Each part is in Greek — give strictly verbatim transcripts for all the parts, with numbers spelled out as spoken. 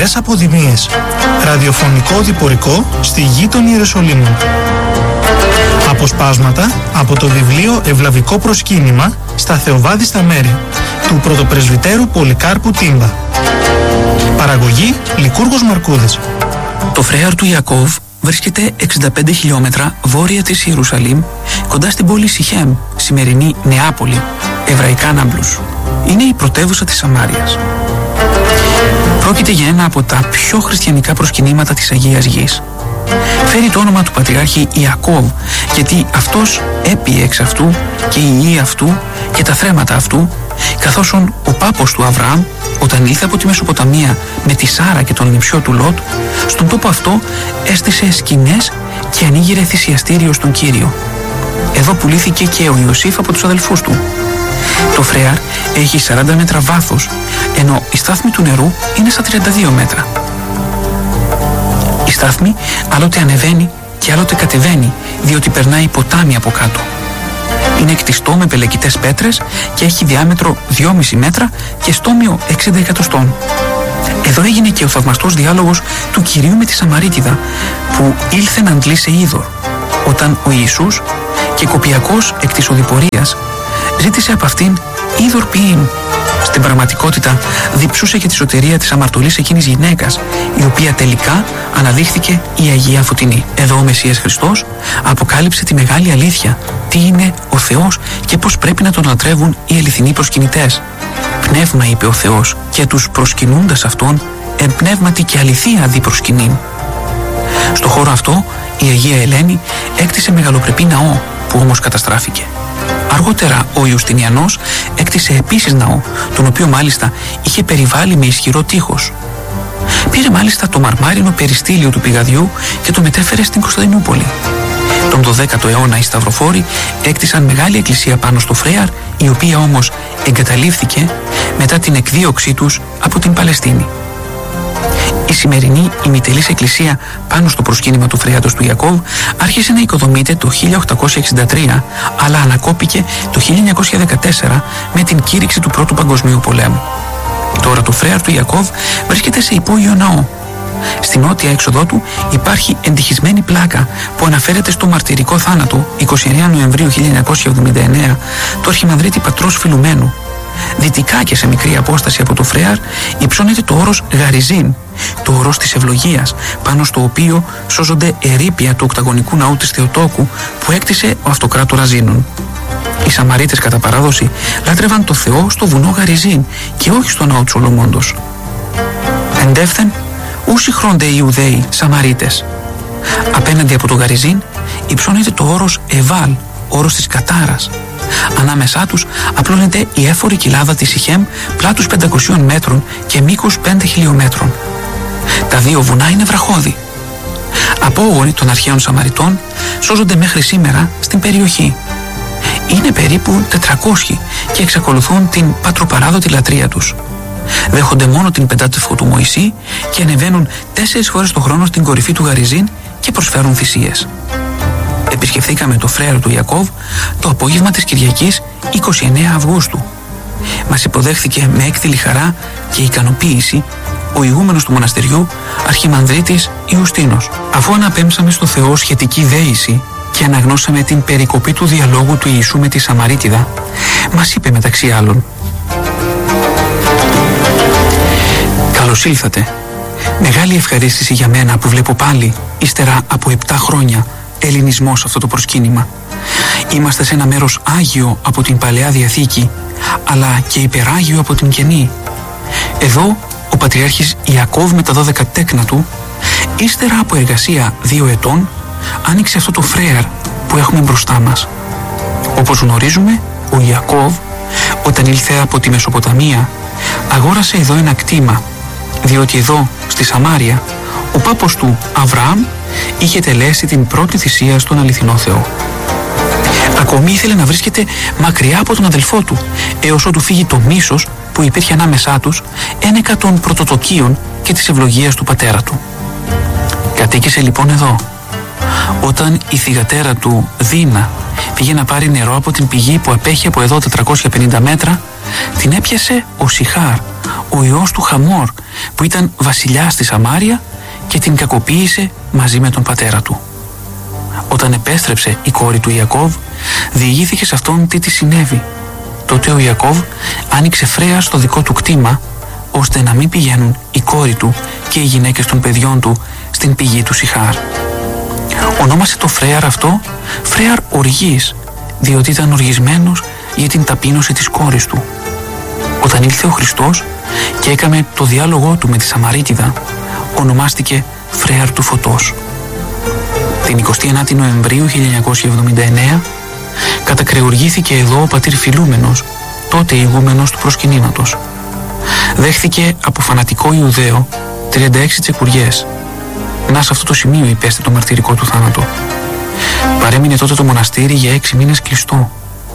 τρομερές αποδημίες. Ραδιοφωνικό διπορικό στη γη των Ιεροσολύμων. Αποσπάσματα από το βιβλίο «Ευλαβικό προσκύνημα στα Θεοβάδιστα μέρη» του πρωτοπρεσβυτέρου Πολυκάρπου Τύμπα. Παραγωγή Λικούργος Μαρκούδης. Το φρέαρ του Ιακώβ βρίσκεται εξήντα πέντε χιλιόμετρα βόρεια της Ιερουσαλήμ, κοντά στην πόλη Σιχέμ, σημερινή Νεάπολη, εβραϊκά Νάμπλους. Είναι η πρωτεύουσα της Σαμάριας. Πρόκειται για ένα από τα πιο χριστιανικά προσκυνήματα της Αγίας Γης. Φέρει το όνομα του πατριάρχη Ιακώβ, γιατί αυτός έπιε εξ αυτού και η γη αυτού και τα θρέματα αυτού, καθώς ο πάπος του Αβραάμ, όταν ήλθε από τη Μεσοποταμία με τη Σάρα και τον νηψιό του Λότ, στον τόπο αυτό έστησε σκηνές και ανοίγειρε θυσιαστήριο στον Κύριο. Εδώ πουλήθηκε και ο Ιωσήφ από τους αδελφούς του. Το φρέαρ έχει σαράντα μέτρα βάθος, ενώ η στάθμη του νερού είναι στα τριάντα δύο μέτρα. Η στάθμη άλλοτε ανεβαίνει και άλλοτε κατεβαίνει, διότι περνάει ποτάμι από κάτω. Είναι κτιστό με πελεκητές πέτρες και έχει διάμετρο δυόμισι μέτρα και στόμιο εξήντα εκατοστών. Εδώ έγινε και ο θαυμαστός διάλογος του Κυρίου με τη Σαμαρίτιδα, που ήλθε να αντλήσει είδωρ, όταν ο Ιησούς, και κοπιακός εκ της οδηπορίας, ζήτησε από αυτήν είδωρ ποιήν. Στην πραγματικότητα διψούσε και τη σωτηρία της αμαρτωλής εκείνης γυναίκας, η οποία τελικά αναδείχθηκε η Αγία Φωτεινή. Εδώ ο Μεσσίας Χριστός αποκάλυψε τη μεγάλη αλήθεια, τι είναι ο Θεός και πώς πρέπει να τον λατρεύουν οι αληθινοί προσκυνητές. Πνεύμα, είπε ο Θεός, και τους προσκυνούντας αυτόν εν πνεύματι και αληθεία δι προσκυνήν. Στο χώρο αυτό η Αγία Ελένη έκτισε μεγαλοπρεπή ναό, που όμως καταστράφηκε. Αργότερα ο Ιουστινιανός έκτισε επίσης ναό, τον οποίο μάλιστα είχε περιβάλει με ισχυρό τείχος. Πήρε μάλιστα το μαρμάρινο περιστήλιο του πηγαδιού και το μετέφερε στην Κωνσταντινούπολη. Τον δωδέκατο αιώνα οι Σταυροφόροι έκτισαν μεγάλη εκκλησία πάνω στο φρέαρ, η οποία όμως εγκαταλείφθηκε μετά την εκδίωξή τους από την Παλαιστίνη. Η σημερινή ημιτελής εκκλησία πάνω στο προσκύνημα του φρέατος του Ιακώβ άρχισε να οικοδομείται το χίλια οκτακόσια εξήντα τρία, αλλά ανακόπηκε το χίλια εννιακόσια δεκατέσσερα με την κήρυξη του Πρώτου Παγκοσμίου Πολέμου. Τώρα το φρέαρ του Ιακώβ βρίσκεται σε υπόγειο ναό. Στην νότια έξοδό του υπάρχει εντυχισμένη πλάκα που αναφέρεται στο μαρτυρικό θάνατο εικοστή ενάτη Νοεμβρίου χίλια εννιακόσια εβδομήντα εννέα του αρχιμανδρίτη πατρός Φιλουμένου. Δυτικά και σε μικρή απόσταση από το φρέαρ υψώνεται το όρος Γαριζίν, το όρος της ευλογίας, πάνω στο οποίο σώζονται ερείπια του οκταγωνικού ναού της Θεοτόκου που έκτισε ο αυτοκράτορας Ζήνων. Οι Σαμαρίτες κατά παράδοση λάτρευαν το Θεό στο βουνό Γαριζίν και όχι στο ναό του Σολομώντος. Εντεύθεν ούσι χρόνται οι Ιουδαίοι Σαμαρίτες. Απέναντι από το Γαριζίν υψώνεται το όρος Εβάλ, όρος της Κατάρας. Ανάμεσά τους απλώνεται η έφορη κοιλάδα της Σιχέμ, πλάτους πεντακοσίων μέτρων και μήκους πέντε χιλιόμετρων. Τα δύο βουνά είναι βραχώδη. Απόγονοι των αρχαίων Σαμαριτών σώζονται μέχρι σήμερα στην περιοχή. Είναι περίπου τετρακόσιοι και εξακολουθούν την πατροπαράδοτη λατρεία τους. Δέχονται μόνο την πεντάτευκο του Μωυσή και ανεβαίνουν τέσσερις φορές το χρόνο στην κορυφή του Γαριζίν και προσφέρουν θυσίες. Επισκεφθήκαμε το φρέαρο του Ιακώβ το απόγευμα της Κυριακής εικοστή ενάτη Αυγούστου. Μας υποδέχθηκε με έκθυλη χαρά και ικανοποίηση ο ηγούμενος του μοναστεριού, αρχιμανδρίτης Ιουστίνος. Αφού αναπέμψαμε στο Θεό σχετική δέηση και αναγνώσαμε την περικοπή του διαλόγου του Ιησού με τη Σαμαρίτιδα, μας είπε μεταξύ άλλων: «Καλώς ήλθατε. Μεγάλη ευχαρίστηση για μένα που βλέπω πάλι, ύστερα από επτά χρόνια, ελληνισμό σε αυτό το προσκύνημα. Είμαστε σε ένα μέρος άγιο από την Παλαιά Διαθήκη, αλλά και υπεράγιο από την Καινή. Εδώ ο Πατριάρχης Ιακώβ με τα δώδεκα τέκνα του, ύστερα από εργασία δύο ετών, άνοιξε αυτό το φρέαρ που έχουμε μπροστά μας. Όπως γνωρίζουμε, ο Ιακώβ, όταν ήλθε από τη Μεσοποταμία, αγόρασε εδώ ένα κτήμα, διότι εδώ, στη Σαμάρια, ο πάπος του Αβραάμ είχε τελέσει την πρώτη θυσία στον αληθινό Θεό. Ακόμη ήθελε να βρίσκεται μακριά από τον αδελφό του, έως ότου φύγει το μίσος που υπήρχε ανάμεσά τους, ένεκα των πρωτοτοκίων και της ευλογίας του πατέρα του. Κατοίκησε λοιπόν εδώ. Όταν η θυγατέρα του Δίνα πήγε να πάρει νερό από την πηγή που απέχει από εδώ τετρακόσια πενήντα μέτρα, την έπιασε ο Σιχάρ, ο ιός του Χαμόρ, που ήταν βασιλιάς στη Σαμάρια, και την κακοποίησε μαζί με τον πατέρα του. Όταν επέστρεψε η κόρη του Ιακώβ, διηγήθηκε σε αυτόν τι της συνέβη. Τότε ο Ιακώβ άνοιξε φρέα στο δικό του κτήμα, ώστε να μην πηγαίνουν η κόρη του και οι γυναίκες των παιδιών του στην πηγή του Σιχάρ. Ονόμασε το φρέαρ αυτό φρέαρ οργής, διότι ήταν οργισμένος για την ταπείνωση της κόρης του. Όταν ήλθε ο Χριστός και έκαμε το διάλογό του με τη Σαμαρίτιδα, ονομάστηκε φρέαρ του φωτός. Την εικοστή ένατη Νοεμβρίου χίλια εννιακόσια εβδομήντα εννέα κατακρεουργήθηκε εδώ ο πατήρ Φιλούμενος, τότε ηγούμενος του προσκυνήματος. Δέχθηκε από φανατικό Ιουδαίο τριάντα έξι τσεκουριές. Να σε αυτό το σημείο υπέστη το μαρτυρικό του θάνατο. Παρέμεινε τότε το μοναστήρι για έξι μήνες κλειστό.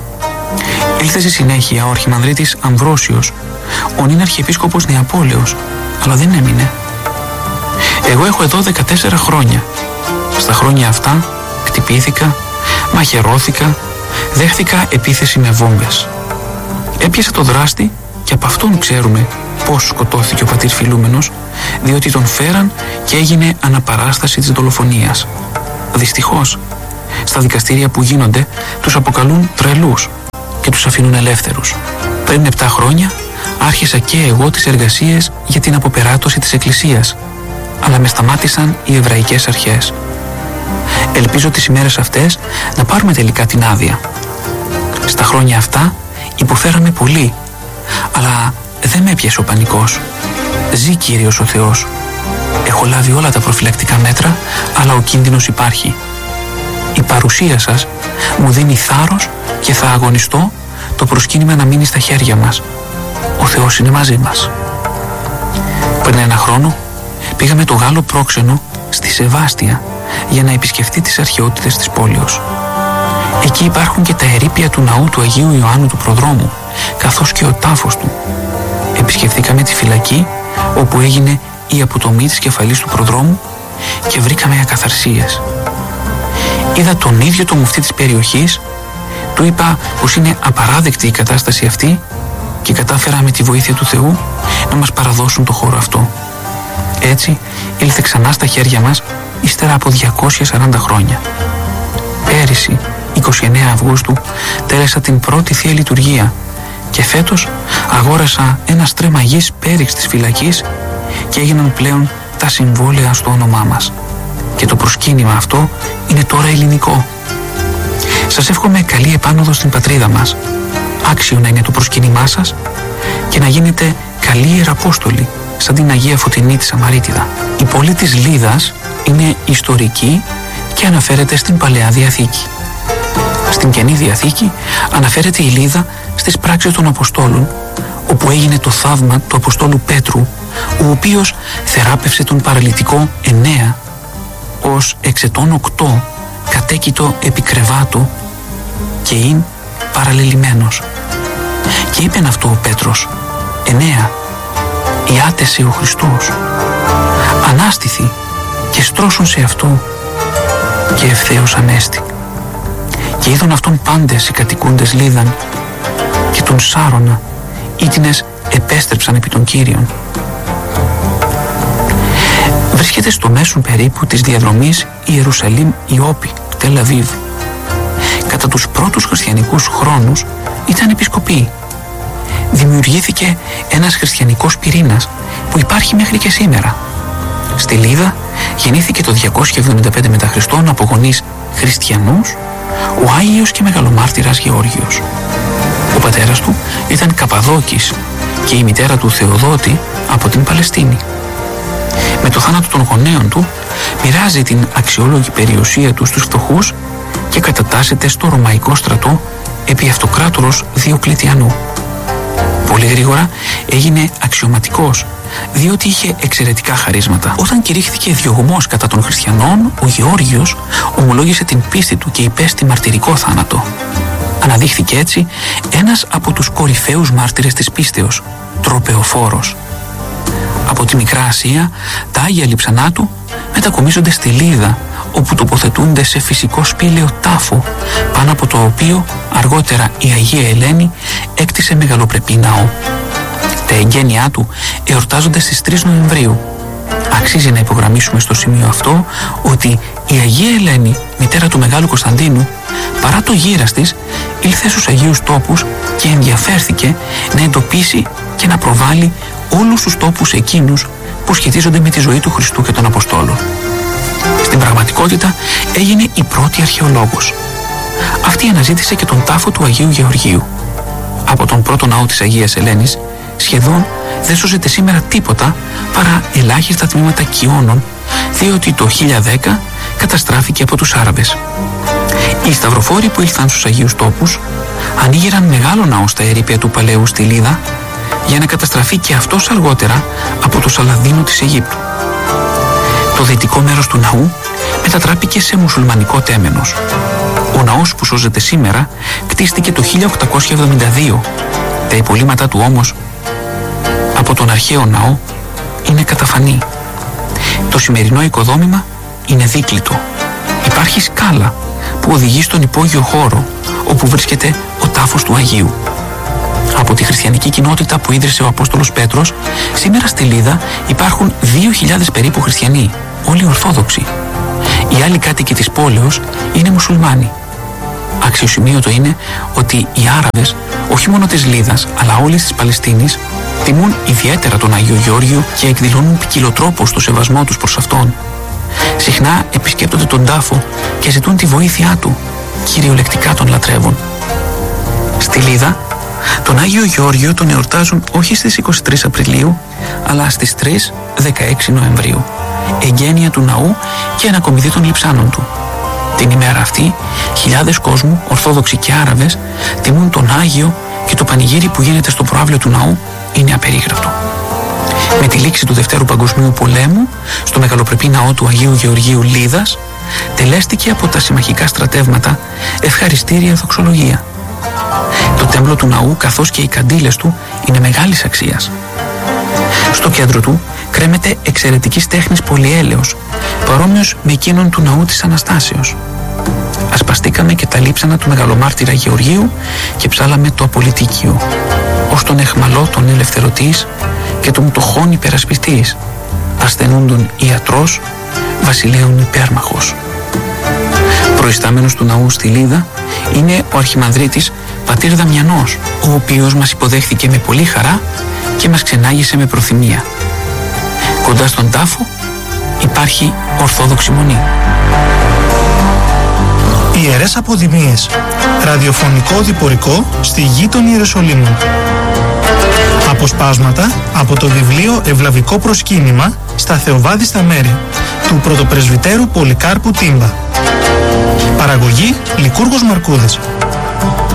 Ήλθε στη συνέχεια ο αρχιμανδρίτης Αμβρόσιος, ο νυν αρχιεπίσκοπος Νεαπόλεως, αλλά δεν έμεινε. Εγώ έχω εδώ δεκατέσσερα χρόνια. Στα χρόνια αυτά χτυπήθηκα, μαχαιρώθηκα, δέχθηκα επίθεση με βόμβες. Έπιασε το δράστη και από αυτόν ξέρουμε πώς σκοτώθηκε ο πατήρ Φιλούμενος, διότι τον φέραν και έγινε αναπαράσταση της δολοφονίας. Δυστυχώς, στα δικαστήρια που γίνονται τους αποκαλούν τρελούς και τους αφήνουν ελεύθερους. Πριν επτά χρόνια άρχισα και εγώ τις εργασίες για την αποπεράτωση της Εκκλησίας, αλλά με σταμάτησαν οι εβραϊκές αρχές. Ελπίζω τις ημέρες αυτές να πάρουμε τελικά την άδεια. Στα χρόνια αυτά υποφέραμε πολύ, αλλά δεν με έπιασε ο πανικός. Ζει Κύριος ο Θεός. Έχω λάβει όλα τα προφυλακτικά μέτρα, αλλά ο κίνδυνος υπάρχει. Η παρουσία σας μου δίνει θάρρος και θα αγωνιστώ το προσκύνημα να μείνει στα χέρια μας. Ο Θεός είναι μαζί μας. Πριν ένα χρόνο πήγαμε το Γάλλο πρόξενο στη Σεβάστια για να επισκεφτεί τις αρχαιότητες της πόλεως. Εκεί υπάρχουν και τα ερείπια του ναού του Αγίου Ιωάννου του Προδρόμου, καθώς και ο τάφος του. Επισκεφθήκαμε τη φυλακή όπου έγινε η αποτομή της κεφαλής του Προδρόμου και βρήκαμε ακαθαρσίες. Είδα τον ίδιο το μουφτί της περιοχής, του είπα πως είναι απαράδεκτη η κατάσταση αυτή και κατάφερα με τη βοήθεια του Θεού να μας παραδώσουν το χώρο αυτό. Έτσι ήλθε ξανά στα χέρια μας ύστερα από διακόσια σαράντα χρόνια. Πέρυσι, εικοστή ενάτη Αυγούστου, τέλεσα την πρώτη Θεία Λειτουργία και φέτος αγόρασα ένα στρέμμα γης πέριξ της φυλακής και έγιναν πλέον τα συμβόλαια στο όνομά μας. Και το προσκύνημα αυτό είναι τώρα ελληνικό. Σας εύχομαι καλή επάνωδο στην πατρίδα μας. Άξιο να είναι το προσκύνημά σας και να γίνετε καλοί ιεραπόστολοι σαν την Αγία Φωτεινή της Σαμαρίτιδα. Η πόλη της Λίδας είναι ιστορική και αναφέρεται στην Παλαιά Διαθήκη. Στην Καινή Διαθήκη αναφέρεται η Λίδα στις πράξεις των Αποστόλων, όπου έγινε το θαύμα του Αποστόλου Πέτρου, ο οποίος θεράπευσε τον παραλυτικό Εννέα, ως εξετών οκτώ κατέκητο επικρεβάτο και ειν παραλελημένος. Και είπεν αυτό ο Πέτρος: «Εννέα, ιάτεσε ο Χριστός, ανάστηθη και στρώσον σε αυτό», και ευθέως ανέστη. Και είδον αυτόν πάντες οι κατοικούντες Λίδαν και τον σάρωνα, ήτινες επέστρεψαν επί των Κύριων. Βρίσκεται στο μέσον περίπου της διαδρομής Ιερουσαλήμ-Ιώπη, Τελ-Αβίβ. Κατά τους πρώτους χριστιανικούς χρόνους ήταν επισκοπή. Δημιουργήθηκε ένας χριστιανικός πυρήνας που υπάρχει μέχρι και σήμερα. Στη Λίδα γεννήθηκε το διακόσια εβδομήντα πέντε μετά Χριστόν από γονείς χριστιανούς ο Άγιος και Μεγαλομάρτυρας Γεώργιος. Ο πατέρας του ήταν Καπαδόκης και η μητέρα του Θεοδότη από την Παλαιστίνη. Με το θάνατο των γονέων του μοιράζει την αξιόλογη περιουσία του στους φτωχούς και κατατάσσεται στο Ρωμαϊκό στρατό επί αυτοκράτορος Διοκλητιανού. Πολύ γρήγορα έγινε αξιωματικός, διότι είχε εξαιρετικά χαρίσματα. Όταν κηρύχθηκε διωγμός κατά των χριστιανών, ο Γεώργιος ομολόγησε την πίστη του και υπέστη μαρτυρικό θάνατο. Αναδείχθηκε έτσι ένας από τους κορυφαίους μάρτυρες της πίστεως, τροπεοφόρος. Από τη Μικρά Ασία, τα Άγια Λειψανά του μετακομίζονται στη Λίδα, όπου τοποθετούνται σε φυσικό σπήλαιο τάφο, πάνω από το οποίο αργότερα η Αγία Ελένη έκτισε μεγαλοπρεπή ναό. Τα εγγένειά του εορτάζονται στις τρεις Νοεμβρίου. Αξίζει να υπογραμμίσουμε στο σημείο αυτό ότι η Αγία Ελένη, μητέρα του Μεγάλου Κωνσταντίνου, παρά το γύρας της, ήλθε στους Αγίους Τόπους και ενδιαφέρθηκε να εντοπίσει και να προβάλλει όλους τους τόπους εκείνους που σχετίζονται με τη ζωή του Χριστού και των Αποστόλων. Στην πραγματικότητα έγινε η πρώτη αρχαιολόγος. Αυτή αναζήτησε και τον τάφο του Αγίου Γεωργίου. Από τον πρώτο ναό της Αγίας Ελένης σχεδόν δεν σώζεται σήμερα τίποτα παρά ελάχιστα τμήματα κοιώνων, διότι το χίλια δέκα καταστράφηκε από τους Άραβες. Οι σταυροφόροι που ήλθαν στους Αγίους Τόπους ανοίγεραν μεγάλο ναό στα ερείπια του Παλαιού στη Λίδα, για να καταστραφεί και αυτός αργότερα από το Σαλαδίνο της Αιγύπτου. Το δυτικό μέρος του ναού μετατράπηκε σε μουσουλμανικό τέμενος. Ο ναός που σώζεται σήμερα κτίστηκε το χίλια οκτακόσια εβδομήντα δύο. Τα υπολείμματα του όμως από τον αρχαίο ναό είναι καταφανή. Το σημερινό οικοδόμημα είναι δίκλητο. Υπάρχει σκάλα που οδηγεί στον υπόγειο χώρο, όπου βρίσκεται ο τάφος του Αγίου. Από τη χριστιανική κοινότητα που ίδρυσε ο Απόστολος Πέτρος, σήμερα στη Λίδα υπάρχουν δύο χιλιάδες περίπου χριστιανοί, όλοι ορθόδοξοι. Οι άλλοι κάτοικοι της πόλεως είναι μουσουλμάνοι. Αξιοσημείωτο είναι ότι οι Άραβες, όχι μόνο της Λίδας, αλλά όλης της Παλαιστίνης, τιμούν ιδιαίτερα τον Άγιο Γεώργιο και εκδηλώνουν ποικιλοτρόπως το σεβασμό τους προς αυτόν. Συχνά επισκέπτονται τον τάφο και ζητούν τη βοήθειά του, κυριολεκτικά τον λατρεύουν. Στη Λίδα, τον Άγιο Γεώργιο τον εορτάζουν όχι στις είκοσι τρεις Απριλίου, αλλά στις τρεις δεκαέξι Νοεμβρίου, εγγένεια του ναού και ανακομιδή των λειψάνων του. Την ημέρα αυτή, χιλιάδες κόσμου, Ορθόδοξοι και Άραβες, τιμούν τον Άγιο και το πανηγύρι που γίνεται στο προαύλιο του ναού είναι απερίγραπτο. Με τη λήξη του Δευτέρου Παγκοσμίου Πολέμου, στο μεγαλοπρεπή ναό του Αγίου Γεωργίου Λίδας, τελέστηκε από τα συμμαχικά στρατεύματα ευχαριστήρια δοξολογία. Το τέμπλο του ναού καθώς και οι καντήλες του είναι μεγάλης αξίας. Στο κέντρο του κρέμεται εξαιρετικής τέχνης πολυέλαιος, παρόμοιος με εκείνον του ναού της Αναστάσεως. Ασπαστήκαμε και τα λείψανα του μεγαλομάρτυρα Γεωργίου και ψάλαμε το απολυτίκιο, ως τον εχμαλό τον ελευθερωτής και τον πτωχόν υπερασπιστής, ασθενούντον ιατρός, βασιλέων υπέρμαχος. Προϊστάμενος του ναού στη Λίδα είναι ο Αρχιμανδρίτης πατήρ Δαμιανός, ο οποίος μας υποδέχθηκε με πολύ χαρά και μας ξενάγησε με προθυμία. Κοντά στον τάφο υπάρχει Ορθόδοξη Μονή. Ιερές Αποδημίες, ραδιοφωνικό διπορικό στη γη των Ιεροσολύμων. Αποσπάσματα από το βιβλίο «Ευλαβικό προσκύνημα στα Θεοβάδιστα μέρη» του πρωτοπρεσβυτέρου Πολυκάρπου Τίμπα. Παραγωγή Λικούργος Μαρκούδης.